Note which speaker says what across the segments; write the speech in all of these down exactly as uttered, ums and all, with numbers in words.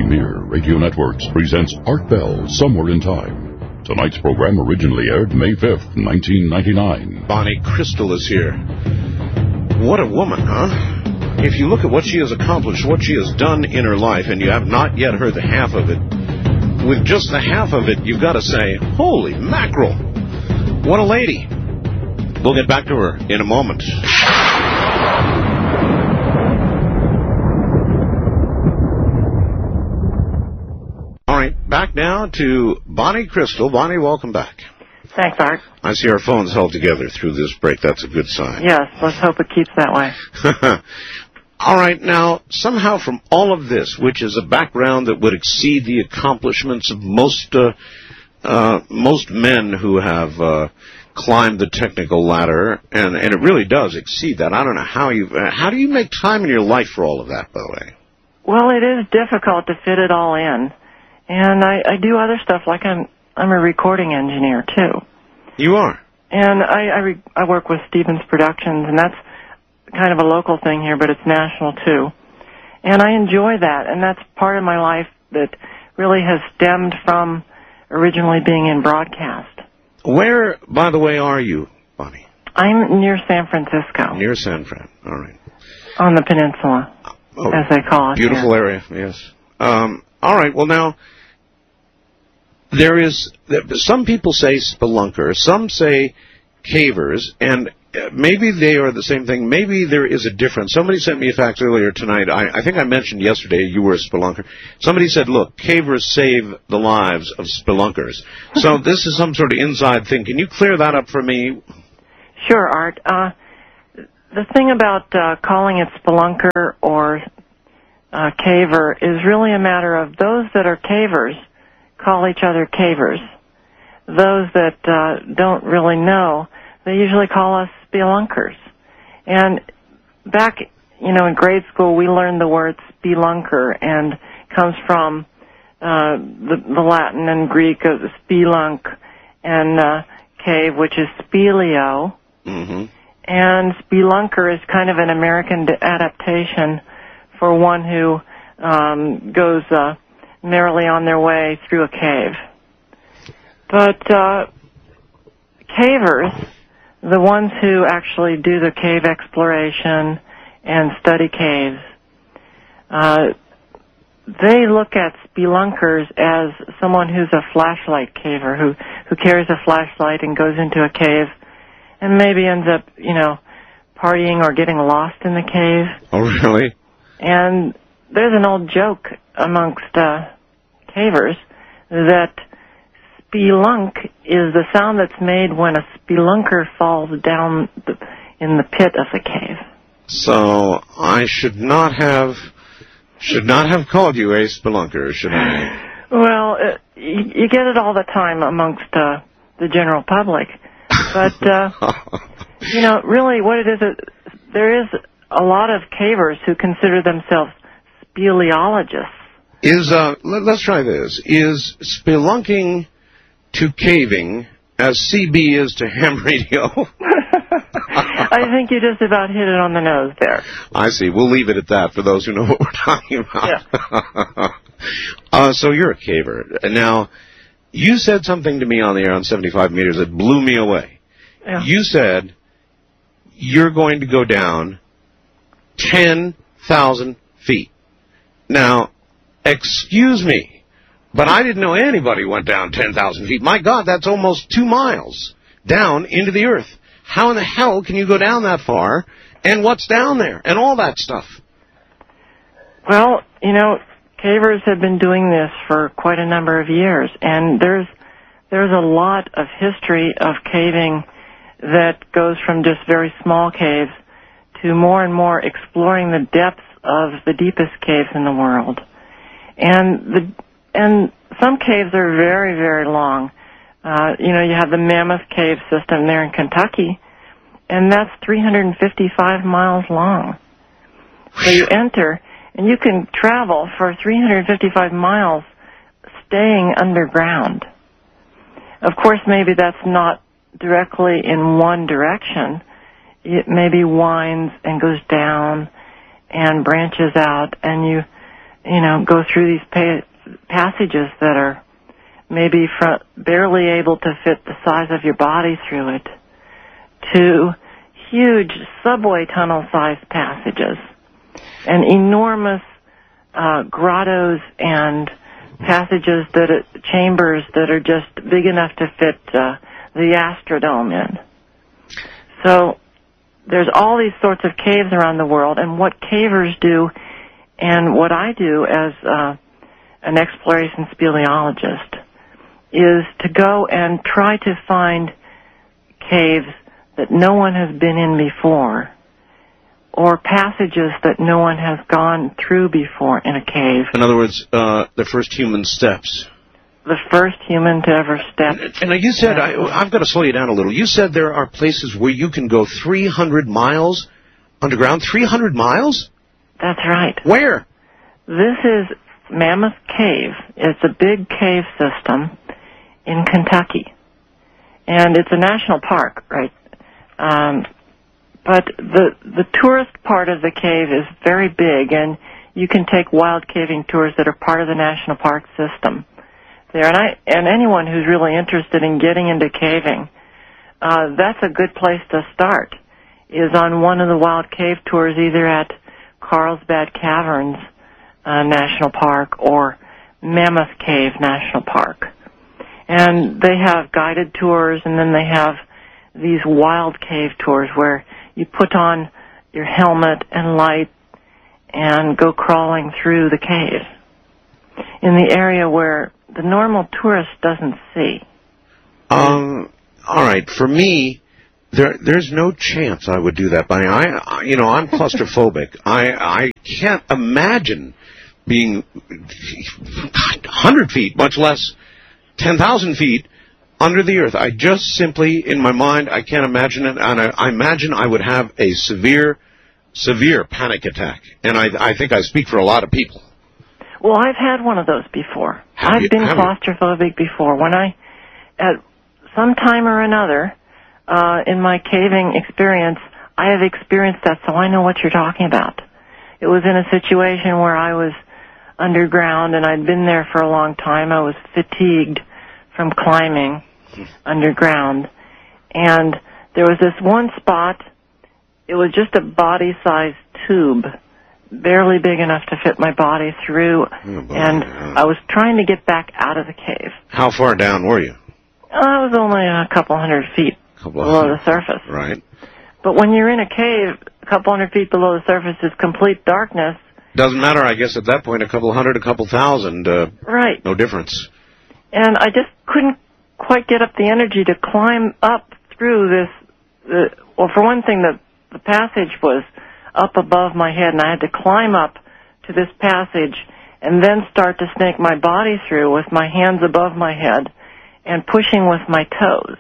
Speaker 1: Premier Radio Networks presents Art Bell, Somewhere in Time. Tonight's program originally aired May fifth, nineteen ninety-nine.
Speaker 2: Bonnie Crystal is here. What a woman, huh? If you look at what she has accomplished, what she has done in her life, and you have not yet heard the half of it, with just the half of it, you've got to say, holy mackerel, what a lady. We'll get back to her in a moment. All right, back now to Bonnie Crystal. Bonnie, welcome back.
Speaker 3: Thanks, Art.
Speaker 2: I see our phones held together through this break. That's a good sign.
Speaker 3: Yes, let's hope it keeps that way.
Speaker 2: All right, now, somehow from all of this, which is a background that would exceed the accomplishments of most uh, uh, most men who have uh, climbed the technical ladder, and, and it really does exceed that. I don't know how you, uh, how do you make time in your life for all of that, by the way?
Speaker 3: Well, it is difficult to fit it all in, and I, I do other stuff, like I'm, I'm a recording engineer, too.
Speaker 2: You are?
Speaker 3: And I, I, re- I work with Stevens Productions, and that's kind of a local thing here, but it's national, too. And I enjoy that, and that's part of my life that really has stemmed from originally being in broadcast.
Speaker 2: Where, by the way, are you, Bonnie?
Speaker 3: I'm near San Francisco.
Speaker 2: Near San Fran, all right.
Speaker 3: On the peninsula,
Speaker 2: oh,
Speaker 3: as they call it.
Speaker 2: Beautiful
Speaker 3: here.
Speaker 2: area, yes. Um, all right, well, now, there is, some people say spelunkers, some say cavers, and maybe they are the same thing. Maybe there is a difference. Somebody sent me a fax earlier tonight. I, I think I mentioned yesterday you were a spelunker. Somebody said, look, cavers save the lives of spelunkers. So this is some sort of inside thing. Can you clear that up for me?
Speaker 3: Sure, Art. Uh, the thing about uh, calling it spelunker or uh, caver is really a matter of those that are cavers call each other cavers. Those that uh, don't really know, they usually call us spelunkers. And back, you know, in grade school, we learned the word spelunker, and comes from uh, the, the Latin and Greek of spelunk, and uh, cave, which is speleo.
Speaker 2: Mm-hmm.
Speaker 3: And spelunker is kind of an American adaptation for one who um, goes uh, merrily on their way through a cave. But uh, cavers, the ones who actually do the cave exploration and study caves, uh, they look at spelunkers as someone who's a flashlight caver, who, who carries a flashlight and goes into a cave and maybe ends up, you know, partying or getting lost in the cave.
Speaker 2: Oh, really?
Speaker 3: And there's an old joke amongst uh, cavers that spelunk is the sound that's made when a spelunker falls down the, in the pit of the cave.
Speaker 2: So I should not have should not have called you a spelunker, should I?
Speaker 3: Well, uh, you, you get it all the time amongst uh, the general public, but uh, you know, really, what it is, uh, there is a lot of cavers who consider themselves speleologists.
Speaker 2: Is uh, let, let's try this. Is spelunking to caving as C B is to ham radio?
Speaker 3: I think you just about hit it on the nose there.
Speaker 2: I see. We'll leave it at that for those who know what we're talking about.
Speaker 3: Yeah.
Speaker 2: uh, so you're a caver. Now, you said something to me on the air on seventy-five meters that blew me away.
Speaker 3: Yeah.
Speaker 2: You said you're going to go down ten thousand feet. Now, excuse me, but I didn't know anybody went down ten thousand feet. My God, that's almost two miles down into the earth. How in the hell can you go down that far, and what's down there, and all that stuff?
Speaker 3: Well, you know, cavers have been doing this for quite a number of years, and there's there's a lot of history of caving that goes from just very small caves to more and more exploring the depths of the deepest caves in the world. And the and some caves are very, very long. Uh, you know, you have the Mammoth Cave system there in Kentucky, and that's three hundred fifty-five miles long. So you enter, and you can travel for three hundred fifty-five miles staying underground. Of course, maybe that's not directly in one direction. It maybe winds and goes down and branches out, and you you know, go through these pa- passages that are maybe fr- barely able to fit the size of your body through it, to huge subway tunnel-sized passages and enormous uh, grottos and passages that are, chambers that are just big enough to fit uh, the Astrodome in. So there's all these sorts of caves around the world, and what cavers do and what I do as uh, an exploration speleologist is to go and try to find caves that no one has been in before, or passages that no one has gone through before in a cave.
Speaker 2: In other words, uh, the first human steps.
Speaker 3: The first human to ever step.
Speaker 2: And, and you said, I, I've got to slow you down a little. You said there are places where you can go three hundred miles underground. three hundred miles?
Speaker 3: That's right.
Speaker 2: Where?
Speaker 3: This is Mammoth Cave. It's a big cave system in Kentucky. And it's a national park, right? Um, but the the tourist part of the cave is very big, and you can take wild caving tours that are part of the national park system there. And I and anyone who's really interested in getting into caving, uh, that's a good place to start, is on one of the wild cave tours, either at Carlsbad Caverns uh, National Park or Mammoth Cave National Park. And they have guided tours, and then they have these wild cave tours where you put on your helmet and light and go crawling through the cave in the area where the normal tourist doesn't see.
Speaker 2: Um, all right. For me, there there's no chance I would do that. Bunny. I, I you know, I'm claustrophobic. I I can't imagine being one hundred feet, much less ten thousand feet under the earth. I just simply, in my mind, I can't imagine it, and I, I imagine I would have a severe, severe panic attack. And I, I think I speak for a lot of people.
Speaker 3: Well, I've had one of those before.
Speaker 2: Have
Speaker 3: I've
Speaker 2: you,
Speaker 3: been
Speaker 2: have
Speaker 3: claustrophobic you? before. When I, at some time or another, uh, in my caving experience, I have experienced that, so I know what you're talking about. It was in a situation where I was underground, and I'd been there for a long time. I was fatigued from climbing underground, and there was this one spot. It was just a body-sized tube, barely big enough to fit my body through, oh, and I was trying to get back out of the cave.
Speaker 2: How far down were you?
Speaker 3: I was only a couple hundred feet
Speaker 2: couple
Speaker 3: below
Speaker 2: hundred.
Speaker 3: the surface.
Speaker 2: Right.
Speaker 3: But when you're in a cave, a couple hundred feet below the surface is complete darkness.
Speaker 2: Doesn't matter, I guess, at that point, a couple hundred, a couple thousand. Uh,
Speaker 3: right.
Speaker 2: No difference.
Speaker 3: And I just couldn't quite get up the energy to climb up through this. The, well, for one thing, the, the passage was up above my head, and I had to climb up to this passage and then start to snake my body through with my hands above my head and pushing with my toes.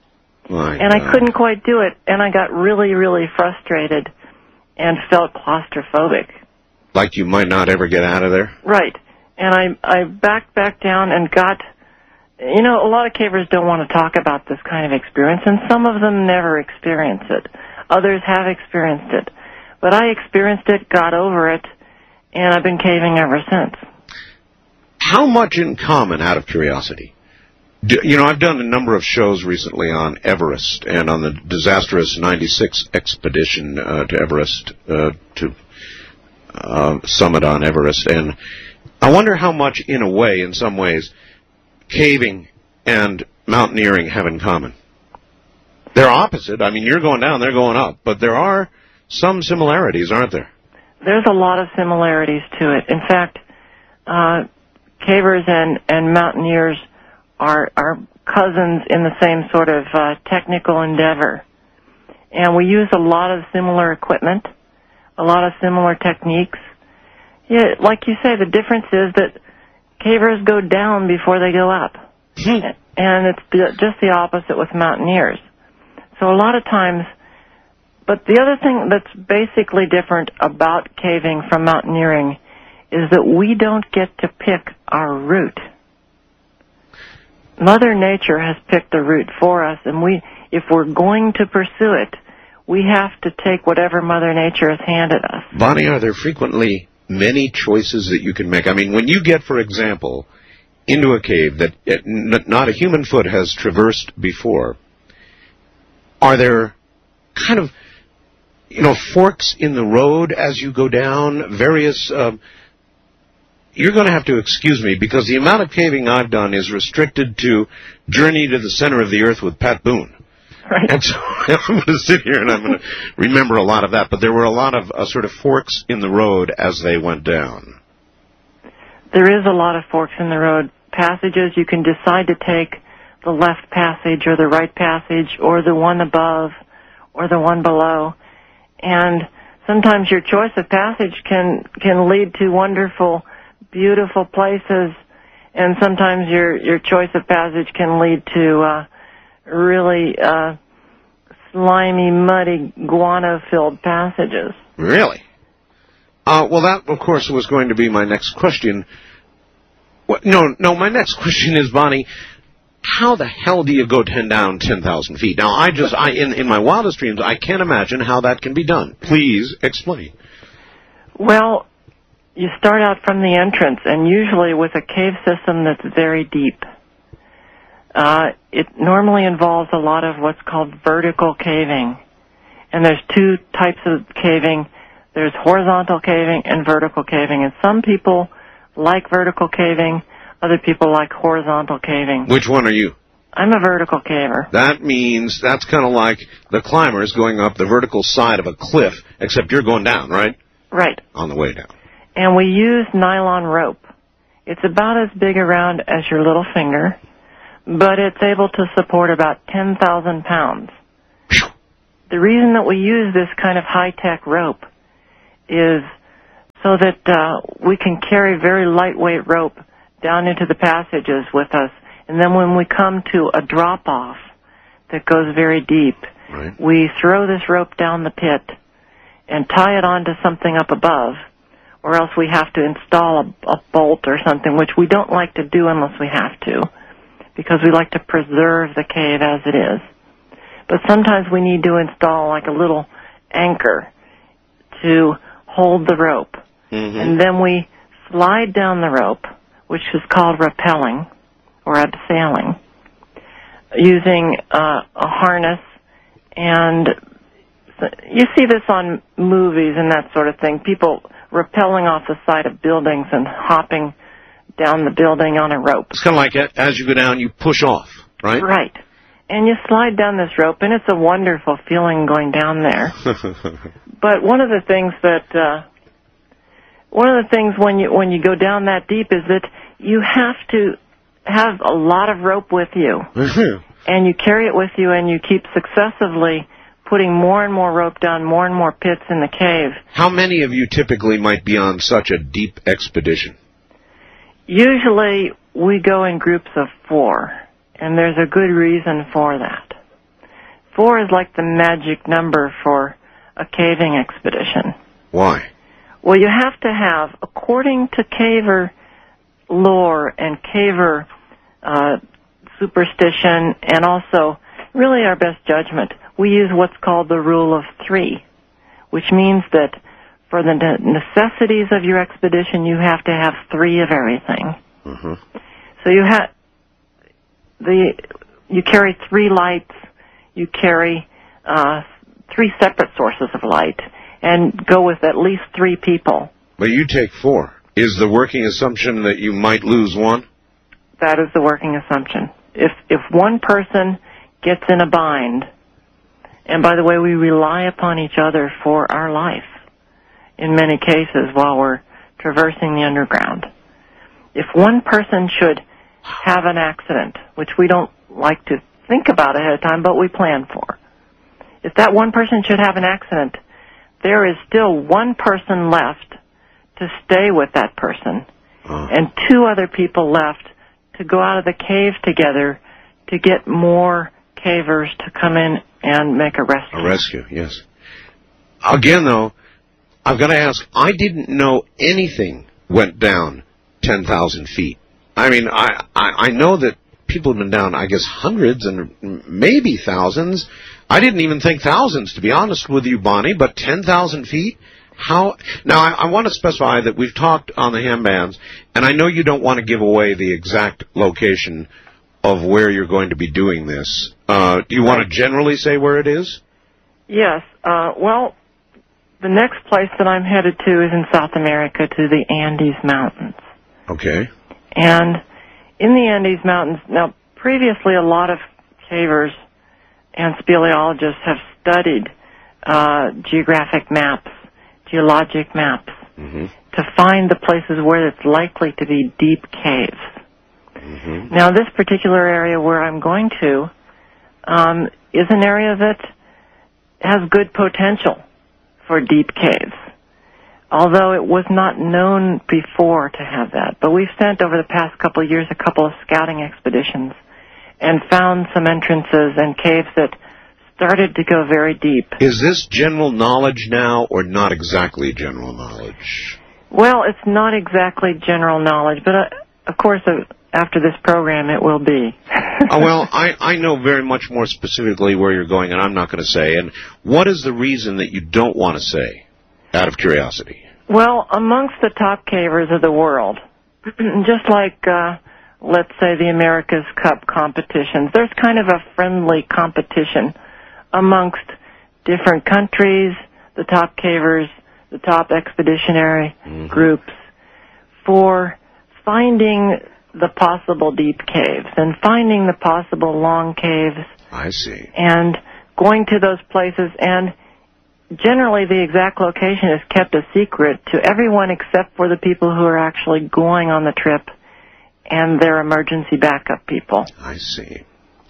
Speaker 2: My
Speaker 3: and
Speaker 2: God.
Speaker 3: I couldn't quite do it, and I got really, really frustrated and felt claustrophobic.
Speaker 2: Like you might not ever get out of there?
Speaker 3: Right. And I, I backed back down and got, you know, a lot of cavers don't want to talk about this kind of experience, and some of them never experience it. Others have experienced it. But I experienced it, got over it, and I've been caving ever since.
Speaker 2: How much in common, out of curiosity? Do, you know, I've done a number of shows recently on Everest and on the disastrous ninety-six expedition uh, to Everest, uh, to uh, summit on Everest, and I wonder how much, in a way, in some ways, caving and mountaineering have in common. They're opposite. I mean, you're going down, they're going up, but there are some similarities, aren't there?
Speaker 3: There's a lot of similarities to it. In fact, uh, cavers and, and mountaineers are, are cousins in the same sort of uh, technical endeavor. And we use a lot of similar equipment, a lot of similar techniques. Yeah, like you say, the difference is that cavers go down before they go up. And it's the, just the opposite with mountaineers. So a lot of times, but the other thing that's basically different about caving from mountaineering is that we don't get to pick our route. Mother Nature has picked a route for us, and we, if we're going to pursue it, we have to take whatever Mother Nature has handed us.
Speaker 2: Bonnie, are there frequently many choices that you can make? I mean, when you get, for example, into a cave that it, n- not a human foot has traversed before, are there kind of, you know, forks in the road as you go down, various... Um, you're going to have to excuse me, because the amount of caving I've done is restricted to Journey to the Center of the Earth with Pat Boone.
Speaker 3: Right.
Speaker 2: And so I'm going to sit here and I'm going to remember a lot of that. But there were a lot of uh, sort of forks in the road as they went down.
Speaker 3: There is a lot of forks in the road. Passages, you can decide to take the left passage or the right passage or the one above or the one below. And sometimes your choice of passage can, can lead to wonderful, beautiful places. And sometimes your, your choice of passage can lead to uh, really uh, slimy, muddy, guano-filled passages.
Speaker 2: Really? Uh, well, that, of course, was going to be my next question. What, no, no, my next question is, Bonnie, how the hell do you go ten down ten thousand feet? Now, I just, I in, in my wildest dreams, I can't imagine how that can be done. Please explain.
Speaker 3: Well, you start out from the entrance, and usually with a cave system that's very deep. Uh, it normally involves a lot of what's called vertical caving. And there's two types of caving. There's horizontal caving and vertical caving. And some people like vertical caving, other people like horizontal caving.
Speaker 2: Which one are you?
Speaker 3: I'm a vertical caver.
Speaker 2: That means that's kind of like the climbers going up the vertical side of a cliff, except you're going down, right?
Speaker 3: Right.
Speaker 2: On the way down.
Speaker 3: And we use nylon rope. It's about as big around as your little finger, but it's able to support about ten thousand pounds. The reason that we use this kind of high-tech rope is so that uh, we can carry very lightweight rope down into the passages with us. And then when we come to a drop-off that goes very deep,
Speaker 2: right,
Speaker 3: we throw this rope down the pit and tie it onto something up above, or else we have to install a, a bolt or something, which we don't like to do unless we have to, because we like to preserve the cave as it is. But sometimes we need to install like a little anchor to hold the rope.
Speaker 2: Mm-hmm.
Speaker 3: And then we slide down the rope, which is called rappelling or abseiling, using uh, a harness. And you see this on movies and that sort of thing, people rappelling off the side of buildings and hopping down the building on a rope.
Speaker 2: It's kind of like as you go down, you push off, right?
Speaker 3: Right. And you slide down this rope, and it's a wonderful feeling going down there. But one of the things that, uh, one of the things when you when you go down that deep is that you have to have a lot of rope with you, and you carry it with you, and you keep successively putting more and more rope down, more and more pits in the cave.
Speaker 2: How many of you typically might be on such a deep expedition?
Speaker 3: Usually we go in groups of four. And there's a good reason for that. Four is like the magic number for a caving expedition.
Speaker 2: Why?
Speaker 3: Well, you have to have, according to caver lore and caver uh, superstition, and also really our best judgment, we use what's called the rule of three, which means that for the necessities of your expedition, you have to have three of everything.
Speaker 2: Mm-hmm.
Speaker 3: So you have... The, you carry three lights, you carry uh, three separate sources of light, and go with at least three people.
Speaker 2: But you take four. Is the working assumption that you might lose one?
Speaker 3: That is the working assumption. If if one person gets in a bind, and by the way, we rely upon each other for our life in many cases while we're traversing the underground. If one person should have an accident, which we don't like to think about ahead of time, but we plan for. If that one person should have an accident, there is still one person left to stay with that person,
Speaker 2: uh.
Speaker 3: and two other people left to go out of the cave together to get more cavers to come in and make a rescue.
Speaker 2: A rescue, yes. Again, though, I've got to ask, I didn't know anything went down ten thousand feet. I mean, I, I, I know that people have been down, I guess, hundreds and maybe thousands. I didn't even think thousands, to be honest with you, Bonnie, but ten thousand feet? How now? I, I want to specify that we've talked on the ham bands, and I know you don't want to give away the exact location of where you're going to be doing this. Uh, do you want to generally say where it is?
Speaker 3: Yes. Uh, well, the next place that I'm headed to is in South America, to the Andes Mountains.
Speaker 2: Okay.
Speaker 3: And in the Andes Mountains, now previously a lot of cavers and speleologists have studied uh, geographic maps, geologic maps,
Speaker 2: mm-hmm.
Speaker 3: to find the places where it's likely to be deep caves.
Speaker 2: Mm-hmm.
Speaker 3: Now, this particular area where I'm going to um, is an area that has good potential for deep caves, although it was not known before to have that. But we've sent over the past couple of years a couple of scouting expeditions and found some entrances and caves that started to go very deep.
Speaker 2: Is this general knowledge now, or not exactly general knowledge?
Speaker 3: Well, it's not exactly general knowledge, but uh, of course, uh, after this program, it will be.
Speaker 2: uh, well, I, I know very much more specifically where you're going, and I'm not going to say. And what is the reason that you don't want to say, out of curiosity?
Speaker 3: Well, amongst the top cavers of the world, just like, uh, let's say, the America's Cup competitions, there's kind of a friendly competition amongst different countries, the top cavers, the top expeditionary mm-hmm. groups, for finding the possible deep caves and finding the possible long caves.
Speaker 2: I see.
Speaker 3: And going to those places, and generally the exact location is kept a secret to everyone except for the people who are actually going on the trip and their emergency backup people.
Speaker 2: I see.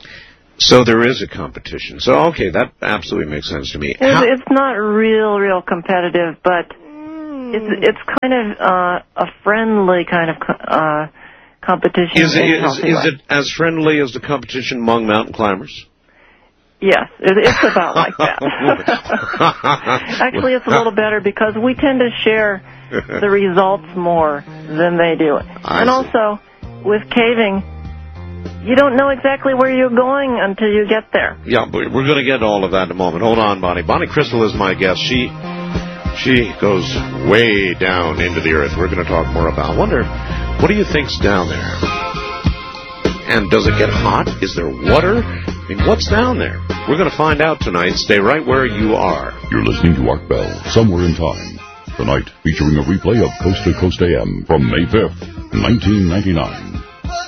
Speaker 2: So there is a competition. So, okay, that absolutely makes sense to me.
Speaker 3: It's, How- it's not real, real competitive, but it's it's kind of uh, a friendly kind of uh, competition.
Speaker 2: Is it,
Speaker 3: in a
Speaker 2: is, is
Speaker 3: way.
Speaker 2: it as friendly as the competition among mountain climbers?
Speaker 3: Yes, it, it's about like that. Actually, it's a little better because we tend to share the results more than they do.
Speaker 2: I
Speaker 3: and
Speaker 2: see.
Speaker 3: Also, with caving, you don't know exactly where you're going until you get there.
Speaker 2: Yeah, but we're going to get all of that in a moment. Hold on, Bonnie. Bonnie Crystal is my guest. She she goes way down into the earth. We're going to talk more about. I wonder, what do you think's down there? And does it get hot? Is there water? I mean, what's down there? We're going to find out tonight. Stay right where you are.
Speaker 1: You're listening to Art Bell, Somewhere in Time. Tonight, featuring a replay of Coast to Coast A M from May fifth, nineteen ninety-nine.